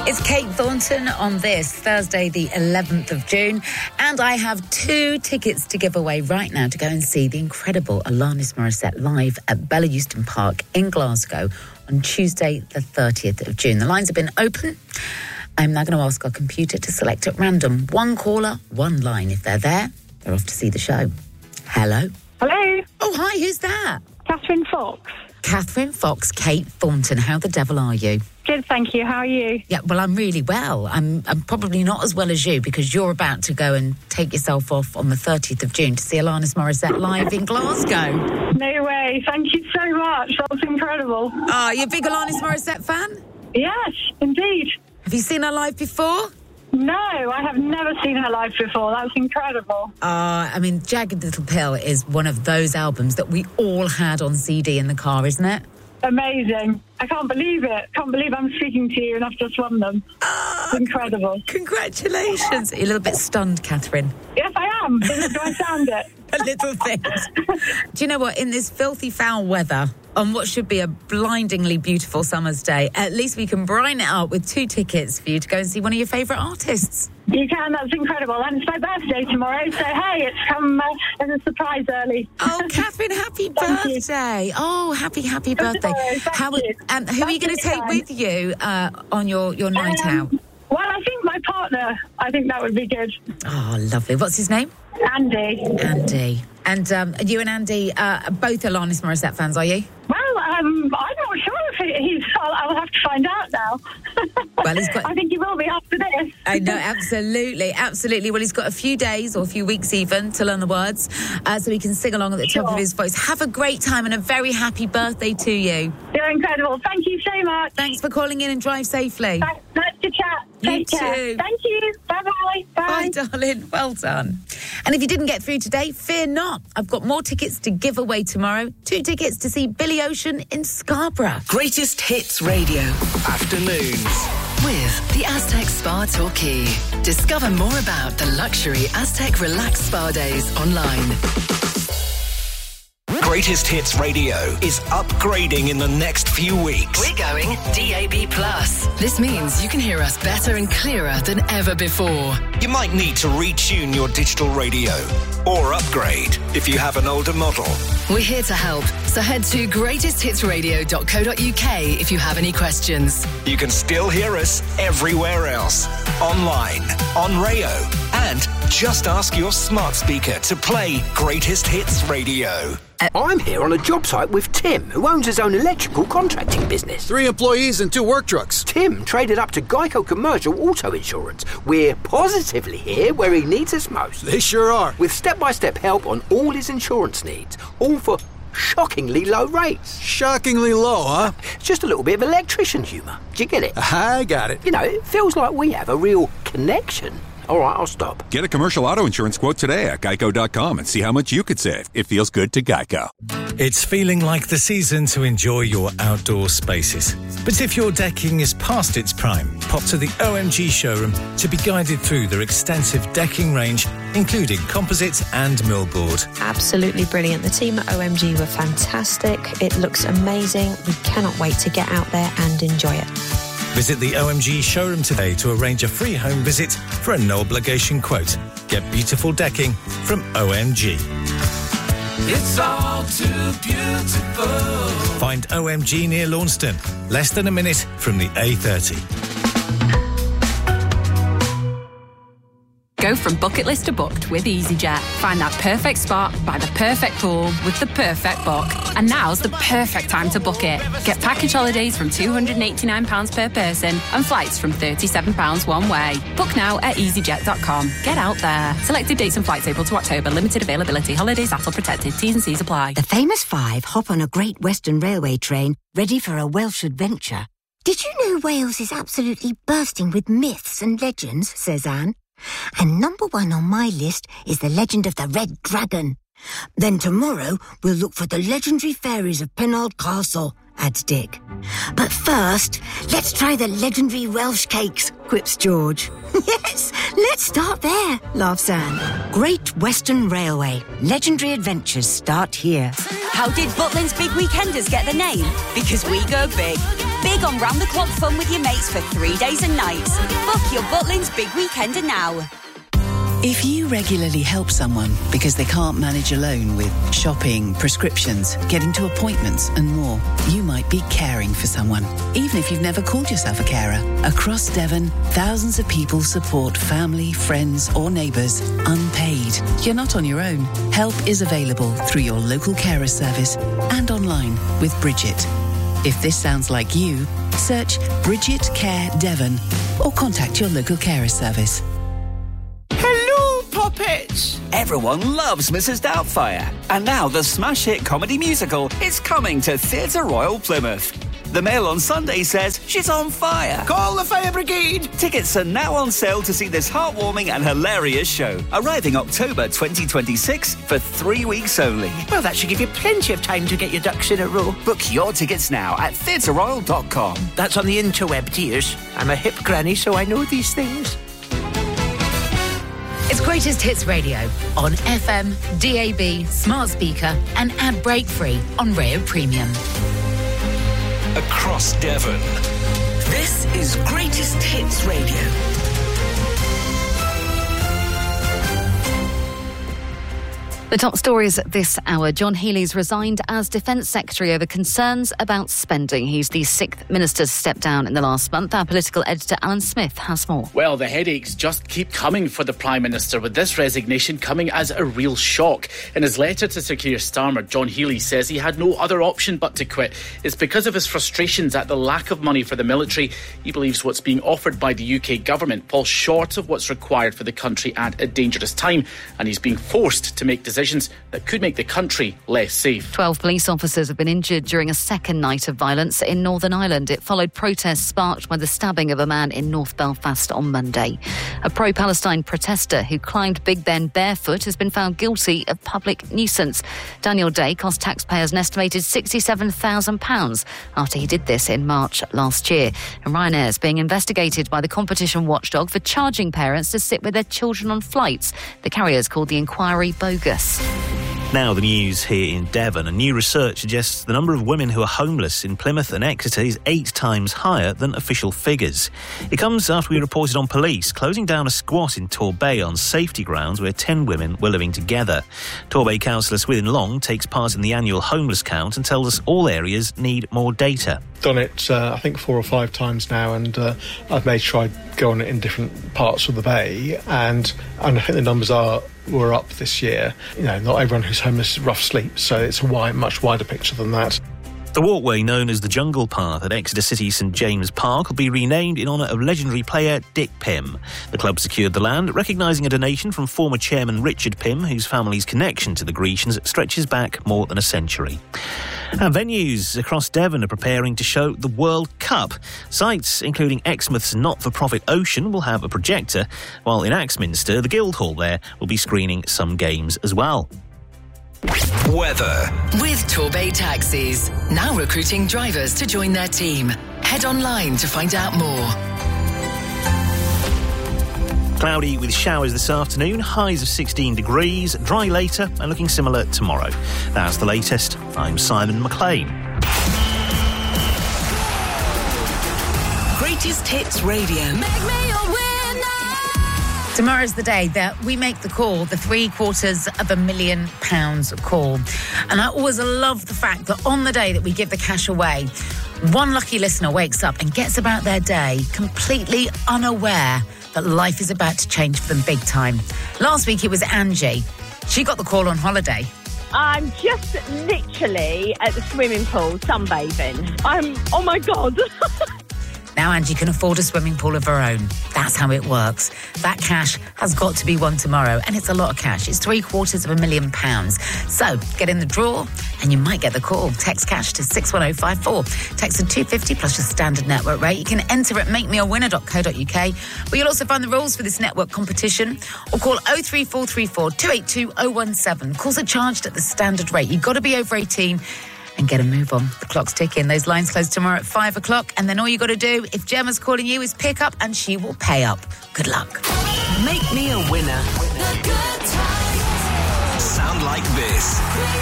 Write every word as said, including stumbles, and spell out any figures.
It's Kate Thornton on this Thursday, the eleventh of June, and I have two tickets to give away right now to go and see the incredible Alanis Morissette live at Bella Euston Park in Glasgow on Tuesday, the thirtieth of June. The lines have been open. I'm now going to ask our computer to select at random one caller, one line. If they're there, they're off to see the show. Hello? Hello? Oh, hi, who's that? Catherine Fox. Catherine Fox, Kate Thornton. How the devil are you? Good, thank you. How are you? Yeah, well, I'm really well. I'm I'm probably not as well as you because you're about to go and take yourself off on the thirtieth of June to see Alanis Morissette live in Glasgow. No way. Thank you so much. That's incredible. Oh, you a big Alanis Morissette fan? Yes, indeed. Have you seen her live before? No, I have never seen her live before. That's incredible. Uh, I mean, Jagged Little Pill is one of those albums that we all had on C D in the car, isn't it? Amazing. I can't believe it. Can't believe I'm speaking to you and I've just won them. Oh, it's incredible. Congratulations. You're a little bit stunned, Catherine. Yes, I am. Do I sound it? A little bit. Do you know what? In this filthy foul weather, on what should be a blindingly beautiful summer's day, at least we can brighten it up with two tickets for you to go and see one of your favourite artists. You can, that's incredible. And it's my birthday tomorrow, so hey, it's come uh, as a surprise early. Oh, Catherine, happy birthday. You. Oh, happy, happy birthday. Thank How, you. Um, who are you going to take with you uh, on your, your night um, out? Well, I think my partner. I think that would be good. Oh, lovely. What's his name? Andy. Andy. And um, you and Andy uh, both Alanis Morissette fans, are you? Well, um, I'm not sure if he's... I'll, I'll have to find out now. Well, he's got... I think he will be after this. I know, absolutely, absolutely. Well, he's got a few days or a few weeks even to learn the words uh, so he can sing along at the sure. top of his voice. Have a great time and a very happy birthday to you. You're incredible. Thank you so much. Thanks for calling in and drive safely. Nice, nice to chat. Take you care. Too. Thank you. Bye-bye. Bye. Bye, darling. Well done. And if you didn't get through today, fear not. I've got more tickets to give away tomorrow. Two tickets to see Billy Ocean in Scarborough. Greatest Hits Radio. Afternoons. With the Aztec Spa Torquay. Discover more about the luxury Aztec Relax Spa Days online. Greatest Hits Radio is upgrading in the next few weeks. We're going D A B plus. This means you can hear us better and clearer than ever before. You might need to retune your digital radio or upgrade if you have an older model. We're here to help, so head to greatest hits radio dot co dot uk if you have any questions. You can still hear us everywhere else, online, on Rayo, and just ask your smart speaker to play Greatest Hits Radio. I'm here on a job site with Tim, who owns his own electrical contracting business. Three employees and two work trucks. Tim traded up to Geico Commercial Auto Insurance. We're positively here where he needs us most. They sure are. With step-by-step help on all his insurance needs, all for shockingly low rates. Shockingly low, huh? Just a little bit of electrician humour. Do you get it? I got it. You know, it feels like we have a real connection. All right, I'll stop. Get a commercial auto insurance quote today at geico dot com and see how much you could save. It feels good to Geico. It's feeling like the season to enjoy your outdoor spaces. But if your decking is past its prime, pop to the O M G showroom to be guided through their extensive decking range, including composites and millboard. Absolutely brilliant. The team at O M G were fantastic. It looks amazing. We cannot wait to get out there and enjoy it. Visit the O M G showroom today to arrange a free home visit for a no-obligation quote. Get beautiful decking from O M G. It's all too beautiful. Find O M G near Launceston, less than a minute from the A thirty. Go from bucket list to booked with EasyJet. Find that perfect spot by the perfect pool with the perfect book. And now's the perfect time to book it. Get package holidays from two hundred eighty-nine pounds per person and flights from thirty-seven pounds one way. Book now at easyjet dot com. Get out there. Selected dates and flights April to October. Limited availability. Holidays A T L protected. T's and C's apply. The famous five hop on a Great Western Railway train ready for a Welsh adventure. Did you know Wales is absolutely bursting with myths and legends, says Anne? And number one on my list is the legend of the Red Dragon. Then tomorrow we'll look for the legendary fairies of Pennard Castle, adds Dick. But first, let's try the legendary Welsh cakes, quips George. Yes, let's start there, laughs Anne. Great Western Railway. Legendary adventures start here. How did Butlins Big Weekenders get the name? Because we go big. big on round-the-clock fun with your mates for three days and nights. Book your Butlins Big Weekender now. If you regularly help someone because they can't manage alone with shopping, prescriptions, getting to appointments and more, you might be caring for someone, even if you've never called yourself a carer. Across Devon, thousands of people support family, friends or neighbours unpaid. You're not on your own. Help is available through your local carer service and online with Bridget. If this sounds like you, search Bridget Care Devon or contact your local carer service. Puppets! Everyone loves Missus Doubtfire, and now the smash hit comedy musical is coming to Theatre Royal Plymouth. The Mail on Sunday says she's on fire. Call the fire brigade! Tickets are now on sale to see this heartwarming and hilarious show, arriving October twenty twenty-six for three weeks only. Well, that should give you plenty of time to get your ducks in a row. Book your tickets now at theatre royal dot com. That's on the interweb, dears. I'm a hip granny, so I know these things. It's Greatest Hits Radio on F M, D A B, smart speaker and ad break free on Rayo Premium. Across Devon. This is Greatest Hits Radio. The top stories this hour. John Healey's resigned as Defence Secretary over concerns about spending. He's the sixth minister to step down in the last month. Our political editor Alan Smith has more. Well, the headaches just keep coming for the Prime Minister, with this resignation coming as a real shock. In his letter to Sir Keir Starmer, John Healey says he had no other option but to quit. It's because of his frustrations at the lack of money for the military. He believes what's being offered by the U K government falls short of what's required for the country at a dangerous time, and he's being forced to make decisions that could make the country less safe. Twelve police officers have been injured during a second night of violence in Northern Ireland. It followed protests sparked by the stabbing of a man in North Belfast on Monday. A pro-Palestine protester who climbed Big Ben barefoot has been found guilty of public nuisance. Daniel Day cost taxpayers an estimated sixty-seven thousand pounds after he did this in March last year. And Ryanair is being investigated by the competition watchdog for charging parents to sit with their children on flights. The carriers called the inquiry bogus. Now the news here in Devon. A new research suggests the number of women who are homeless in Plymouth and Exeter is eight times higher than official figures. It comes after we reported on police closing down a squat in Torbay on safety grounds where ten women were living together. Torbay councillor Swithin Long takes part in the annual homeless count and tells us all areas need more data. Done it, uh, I think, four or five times now, and uh, I've made sure I go on it in different parts of the bay, and, and I think the numbers are were up this year. You know, not everyone who's homeless is rough sleep, so it's a wide, much wider picture than that. The walkway known as the Jungle Path at Exeter City St James Park will be renamed in honour of legendary player Dick Pym. The club secured the land, recognising a donation from former chairman Richard Pym, whose family's connection to the Grecians stretches back more than a century. And venues across Devon are preparing to show the World Cup. Sites, including Exmouth's not-for-profit Ocean, will have a projector, while in Axminster, the Guildhall there will be screening some games as well. Weather. With Torbay Taxis, now recruiting drivers to join their team. Head online to find out more. Cloudy with showers this afternoon, highs of sixteen degrees, dry later and looking similar tomorrow. That's the latest. I'm Simon McLean. Greatest Hits Radio. Make me a winner. Tomorrow's the day that we make the call, the three quarters of a million pounds call. And I always love the fact that on the day that we give the cash away, one lucky listener wakes up and gets about their day completely unaware that life is about to change for them big time. Last week it was Angie. She got the call on holiday. I'm just literally at the swimming pool sunbathing. I'm, oh my God. Now Angie can afford a swimming pool of her own. That's how it works. That cash has got to be won tomorrow, and it's a lot of cash. It's three quarters of a million pounds. So get in the draw, and you might get the call. Text cash to six one oh five four. Text to two fifty plus your standard network rate. You can enter at make me a winner dot co dot uk, where you'll also find the rules for this network competition, or call oh three four three four, two eight two, oh one seven. Calls are charged at the standard rate. You've got to be over eighteen. And get a move on. The clock's ticking. Those lines close tomorrow at five o'clock. And then all you got to do, if Gemma's calling you, is pick up and she will pay up. Good luck. Make me a winner. Sound like this.